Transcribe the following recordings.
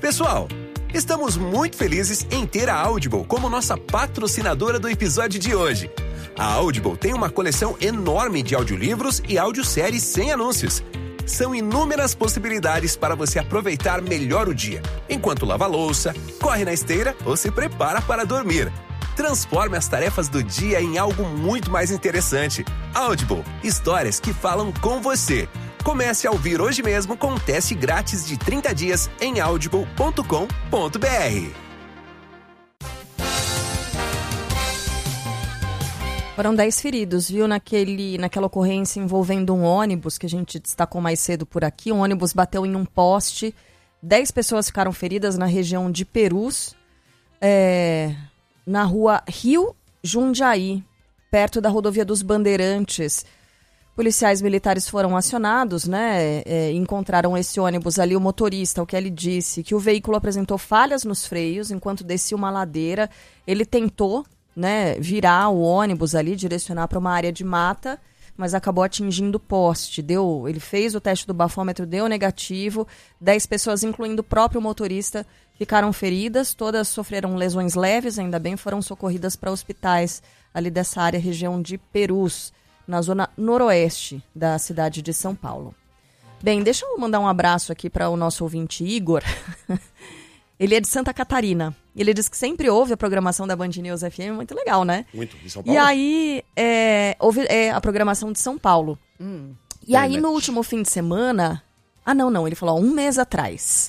Pessoal, estamos muito felizes em ter a Audible como nossa patrocinadora do episódio de hoje. A Audible tem uma coleção enorme de audiolivros e audioséries sem anúncios. São inúmeras possibilidades para você aproveitar melhor o dia, enquanto lava a louça, corre na esteira ou se prepara para dormir. Transforme as tarefas do dia em algo muito mais interessante. Audible, histórias que falam com você. Comece a ouvir hoje mesmo com um teste grátis de 30 dias em audible.com.br. Foram 10 feridos, viu, naquela ocorrência envolvendo um ônibus que a gente destacou mais cedo por aqui. Um ônibus bateu em um poste, 10 pessoas ficaram feridas na região de Perus, na rua Rio Jundiaí, perto da rodovia dos Bandeirantes. Policiais militares foram acionados, né, encontraram esse ônibus ali, o motorista, o que ele disse, que o veículo apresentou falhas nos freios enquanto descia uma ladeira. Ele tentou, né, virar o ônibus ali, direcionar para uma área de mata, mas acabou atingindo o poste. Ele fez o teste do bafômetro, deu negativo. 10 pessoas, incluindo o próprio motorista, ficaram feridas. Todas sofreram lesões leves, ainda bem, foram socorridas para hospitais ali dessa área, região de Perus, na zona noroeste da cidade de São Paulo. Bem, deixa eu mandar um abraço aqui para o nosso ouvinte Igor. Ele é de Santa Catarina. Ele diz que sempre ouve a programação da Band News FM, muito legal, né? Muito, em São Paulo. E aí, ouve a programação de São Paulo. E aí, no último fim de semana... Não, ele falou, 1 mês atrás.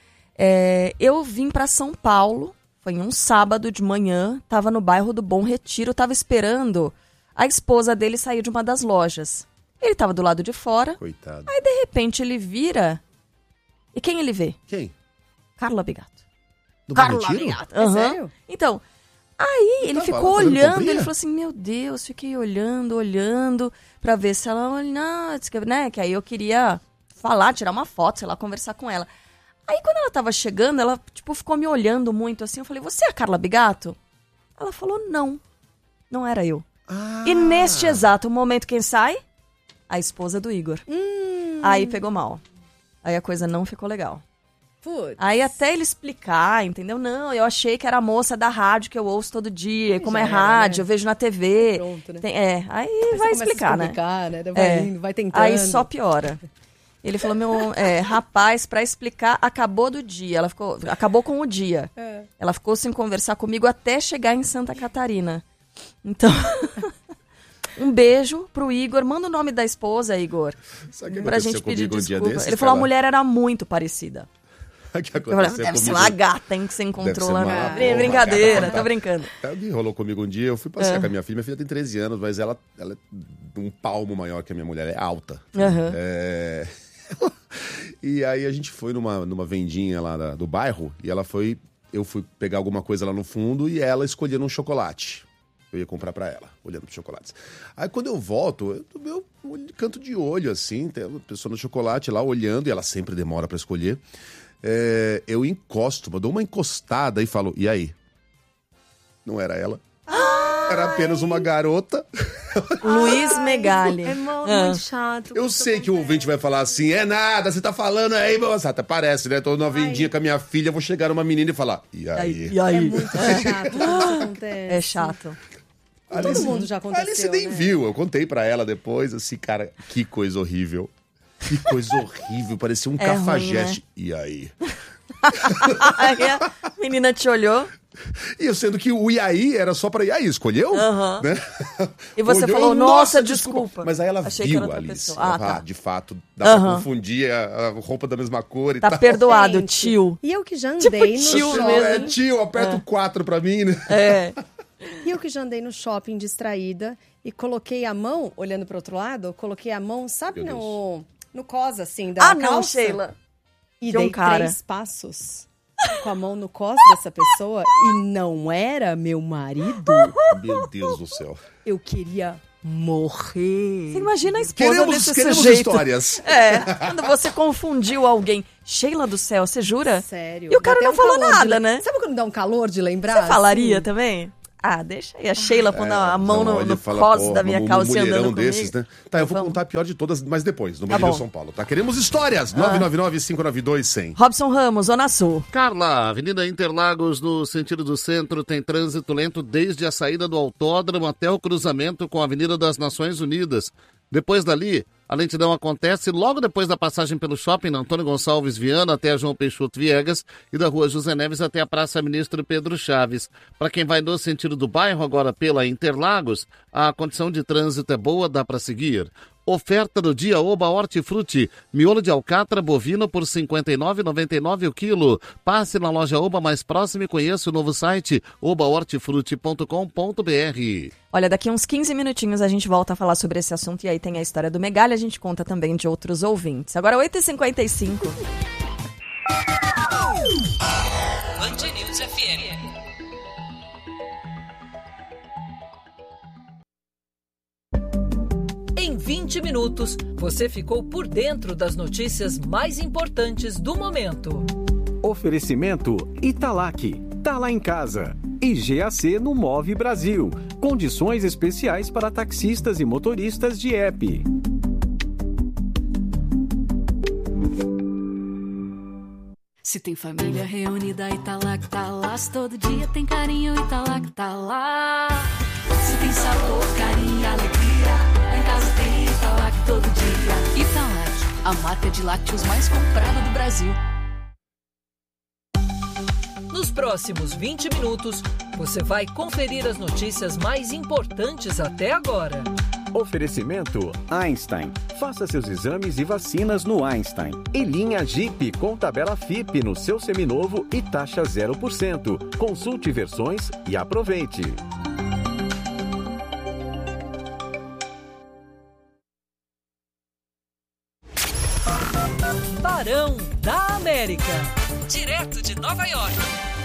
Eu vim para São Paulo, foi em um sábado de manhã, tava no bairro do Bom Retiro, tava esperando a esposa dele sair de uma das lojas. Ele tava do lado de fora. Coitado. Aí, de repente, ele vira... E quem ele vê? Quem? Carla Bigato. Do Carla Bom Retiro? Bigato. É sério? Então, aí ele ficou fazendo olhando, comprinha? ele falou assim, meu Deus, fiquei olhando pra ver se ela... né, que aí eu queria falar, tirar uma foto, sei lá, conversar com ela. Aí quando ela tava chegando, ela ficou me olhando muito assim, eu falei, você é a Carla Bigato? Ela falou, não era eu. E neste exato momento, quem sai? A esposa do Igor. Aí pegou mal. Aí a coisa não ficou legal. Putz. Aí até ele explicar, entendeu? Não, eu achei que era a moça da rádio que eu ouço todo dia. Como é rádio, né? eu vejo na TV. Pronto, né? Aí Aí vai você explicar, começa a explicar, né? Vai indo, vai tentando. Aí só piora. Ele falou, rapaz, pra explicar, acabou do dia. Acabou com o dia. Ela ficou sem conversar comigo até chegar em Santa Catarina. Então... Um beijo pro Igor. Manda o nome da esposa, Igor. Sabe o que pra aconteceu gente pedir comigo um dia desculpa. desses, Ele falou, a Carla? mulher era muito parecida. O que Eu falei, aconteceu deve ser comigo? uma gata, hein, que você encontrou lá. uma Brincadeira, porra. tô brincando. O que rolou comigo um dia, eu fui passear com a minha filha. Minha filha tem 13 anos, mas ela é um palmo maior que a minha mulher, é alta. E aí a gente foi numa vendinha lá do bairro, e eu fui pegar alguma coisa lá no fundo, e ela escolhendo um chocolate. Eu ia comprar pra ela, olhando pros chocolates. Aí quando eu volto, do meu canto de olho, assim, tem uma pessoa no chocolate lá olhando, e ela sempre demora pra escolher. Eu encosto, dou uma encostada e falo, e aí? Não era ela. Era apenas uma garota. Luiz Megali. É muito chato. Eu sei que o ouvinte vai falar assim, é nada, você tá falando aí, moça. Até parece, né? Tô numa vendinha com a minha filha, vou chegar numa menina e falar, e aí? E aí? É muito chato quando isso acontece. É chato. Todo mundo já aconteceu, Ali você nem né? viu, eu contei pra ela depois, assim, cara, que coisa horrível. Que coisa horrível, parecia um cafajeste. ruim, né? E aí? Aí a menina te olhou. E eu sendo que o Iaí era só pra Iaí, escolheu? Né? E você Olhou, falou, nossa, desculpa. Mas aí ela Achei que era viu, outra Alice. pessoa. Tá. De fato, dá pra confundir a roupa da mesma cor e Tá tal. perdoado, Gente, tio. E eu que já andei no tio shopping. mesmo. Tio, aperta o 4 pra mim, né? E eu que já andei no shopping distraída e coloquei a mão, olhando pro outro lado, coloquei a mão, sabe, Meu no cos, assim, da calça. Não, Sheila. E De um dei cara. 3 passos com a mão no cos dessa pessoa e não era meu marido. Meu Deus do céu. Eu queria morrer. Você imagina a esposa desse Queremos sujeito. histórias. Quando você confundiu alguém. Sheila do céu, você jura? Sério. E o cara Dá até não falou calor nada, né? Sabe quando dá um calor de lembrar? Você falaria assim? também? Ah, deixa aí a Sheila pondo a mão no fala, cos da minha calça andando comigo. Desses, né? Tá, eu vou contar a pior de todas, mas depois, no Bom São Paulo, tá? Queremos histórias! 999-592-100. Robson Ramos, Zona Sul. Carla, Avenida Interlagos, no sentido do centro, tem trânsito lento desde a saída do autódromo até o cruzamento com a Avenida das Nações Unidas. Depois dali, a lentidão acontece logo depois da passagem pelo shopping na Antônio Gonçalves Viana até a João Peixoto Viegas e da Rua José Neves até a Praça Ministro Pedro Chaves. Para quem vai no sentido do bairro, agora pela Interlagos, a condição de trânsito é boa, dá para seguir. Oferta do dia Oba Hortifruti, miolo de alcatra bovino por R$ 59,99 o quilo. Passe na loja Oba mais próxima e conheça o novo site obahortifruti.com.br. Olha, daqui uns 15 minutinhos a gente volta a falar sobre esse assunto e aí tem a história do Megali, a gente conta também de outros ouvintes. Agora 8h55. Band News FM. Em 20 minutos, você ficou por dentro das notícias mais importantes do momento. Oferecimento Italac, tá lá em casa. E GAC no Move Brasil. Condições especiais para taxistas e motoristas de app. Se tem família reunida, Italac tá lá. Se todo dia tem carinho, Italac tá lá. Se tem sabor, carinho e alegria, em casa tem Italac todo dia. Italac, a marca de lácteos mais comprada do Brasil. Nos próximos 20 minutos, você vai conferir as notícias mais importantes até agora. Oferecimento Einstein. Faça seus exames e vacinas no Einstein. E linha Jeep com tabela FIP no seu seminovo e taxa 0%. Consulte versões e aproveite. Barão da América. Direto de Nova York.